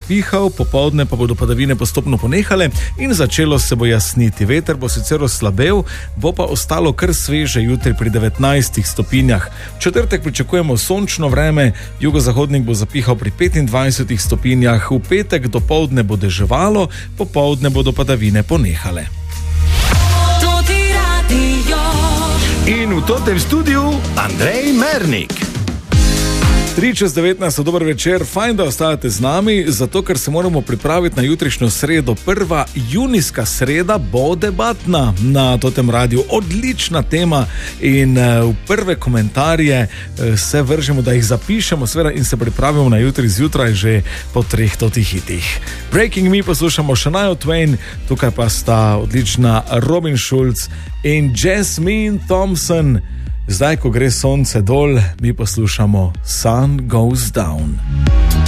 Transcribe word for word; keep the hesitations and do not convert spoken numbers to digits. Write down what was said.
zapihal, popoldne pa bodo padavine postopno ponehale in začelo se bo jasniti. Veter bo sicer oslabel, bo pa ostalo kar sveže jutri pri devetnajstih stopinjah. V četrtek pričakujemo sončno vreme, jugozahodnik bo zapihal pri petindvajsetih stopinjah, v petek dopoldne bo deževalo, popoldne bodo padavine ponehale. In v totem studiu Andrej Mernik. tri čez devetnajst, dober večer, fajn, da ostajate z nami, zato ker se moramo pripraviti na jutrišnjo sredo. Prva junijska sreda bo debatna na totem radiju. Odlična tema in uh, v prve komentarje uh, se vržemo, da jih zapišemo seveda in se pripravimo na jutri zjutraj že po treh totih hitih. Breaking Me poslušamo Shania Twain, tukaj pa sta odlična Robin Schulz in Jasmine Thompson. Zdaj, ko gre sonce dol, mi poslušamo Sun Goes Down.